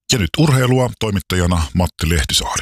Ja nyt urheilua, toimittajana Matti Lehtisaari.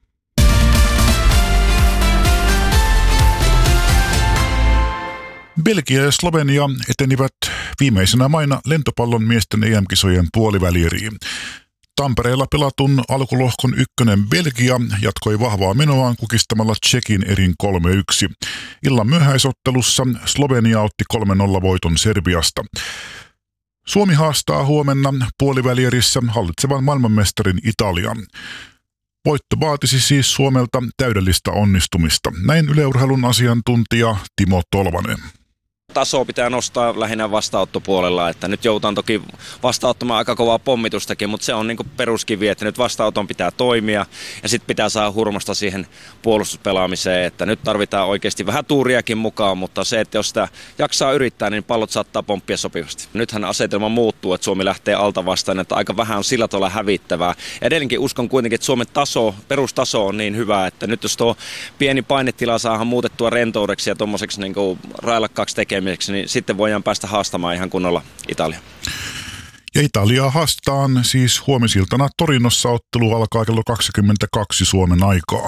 Belgia ja Slovenia etenivät viimeisenä maina lentopallon miesten EM-kisojen puolivälieriin. Tampereella pelatun alkulohkon ykkönen Belgia jatkoi vahvaa menoaan kukistamalla Tšekin erin 3-1. Illan myöhäisottelussa Slovenia otti 3-0 voiton Serbiasta. Suomi haastaa huomenna puolivälierissä hallitsevan maailmanmestarin Italian. Voitto vaatisi siis Suomelta täydellistä onnistumista. Näin Yle Urheilun asiantuntija Timo Tolvanen. Tasoa pitää nostaa lähinnä vastaanottopuolella, että nyt joudutaan toki vastaanottamaan aika kovaa pommitustakin, mutta se on niin kuin peruskivi, että nyt vastaanoton pitää toimia ja sitten pitää saada hurmasta siihen puolustuspelaamiseen, että nyt tarvitaan oikeasti vähän tuuriakin mukaan, mutta se, että jos sitä jaksaa yrittää, niin pallot saattaa pomppia sopivasti. Nythän asetelma muuttuu, että Suomi lähtee alta vastaan, että aika vähän on sillä tavalla hävittävää. Edelleenkin uskon kuitenkin, että Suomen perustaso on niin hyvä, että nyt jos tuo pieni painetila saadaan muutettua rentoudeksi ja tuommoiseksi niin kuin railakkaaksi tekemiseksi, niin sitten voidaan päästä haastamaan ihan kunnolla Italia. Ja Italiaa haastetaan siis huomisiltana Torinossa. Ottelu alkaa kello 22 Suomen aikaa.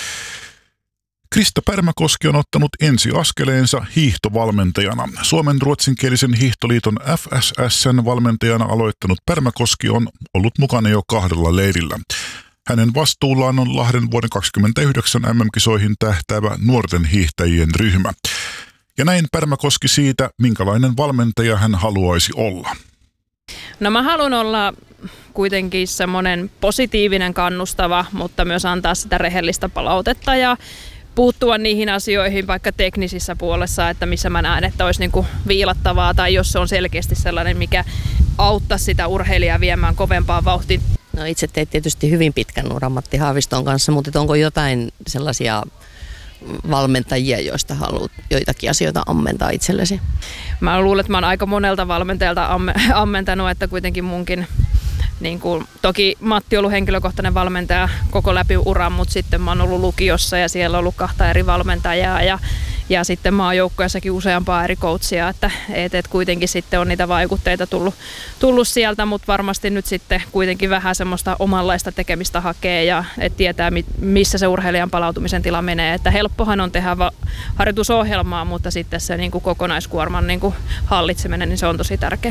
Krista Pärmäkoski on ottanut ensiaskeleensa hiihtovalmentajana. Suomen ruotsinkielisen hiihtoliiton FSS:n valmentajana aloittanut Pärmäkoski on ollut mukana jo 2 leirillä. Hänen vastuullaan on Lahden vuoden 2029 MM-kisoihin tähtäävä nuorten hiihtäjien ryhmä. Ja näin Pärmäkoski siitä, minkälainen valmentaja hän haluaisi olla. No mä haluan olla kuitenkin semmoinen positiivinen, kannustava, mutta myös antaa sitä rehellistä palautetta ja puuttua niihin asioihin vaikka teknisissä puolessa, että missä mä näen, että olisi niinku viilattavaa tai jos se on selkeästi sellainen, mikä auttaa sitä urheilijaa viemään kovempaan vauhtiin. No itse teit tietysti hyvin pitkän uran Matti Haaviston kanssa, mutta onko jotain sellaisia valmentajia, joista haluat joitakin asioita ammentaa itsellesi? Mä luulen, että mä oon aika monelta valmentajalta ammentanut, että kuitenkin munkin, niin kuin, toki Matti on ollut henkilökohtainen valmentaja koko läpi uran, mutta sitten mä oon ollut lukiossa ja siellä on ollut 2 eri valmentajaa ja sitten mä oon joukkueessakin useampaa eri coachia, että kuitenkin sitten on niitä vaikutteita tullut sieltä, mutta varmasti nyt sitten kuitenkin vähän semmoista omanlaista tekemistä hakee ja et tietää, missä se urheilijan palautumisen tila menee. Että helppohan on tehdä harjoitusohjelmaa, mutta sitten se niin kuin kokonaiskuorman niin kuin hallitseminen, niin se on tosi tärkeä.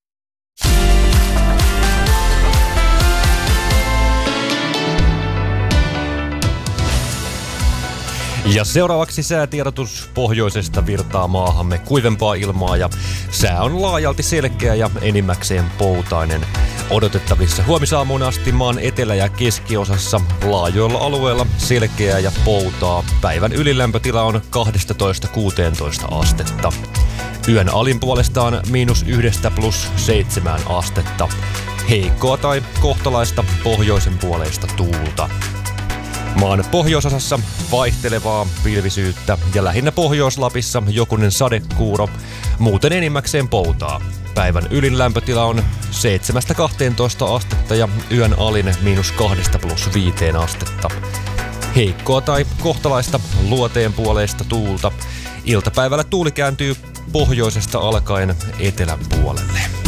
Ja seuraavaksi säätiedotus. Pohjoisesta virtaa maahamme kuivempaa ilmaa ja sää on laajalti selkeä ja enimmäkseen poutainen. Odotettavissa huomisaamuun asti maan etelä- ja keskiosassa laajoilla alueilla selkeää ja poutaa. Päivän ylilämpötila on 12–16 astetta. Yön alin puolestaan -1 + 7 astetta. Heikkoa tai kohtalaista pohjoisen puoleista tuulta. Maan pohjoisosassa vaihtelevaa pilvisyyttä ja lähinnä Pohjois-Lapissa jokunen sadekuuro, muuten enimmäkseen poutaa. Päivän ylin lämpötila on 7–12 astetta ja yön alin -2 + 5 astetta. Heikkoa tai kohtalaista luoteen puoleista tuulta. Iltapäivällä tuuli kääntyy pohjoisesta alkaen etelän puolelle.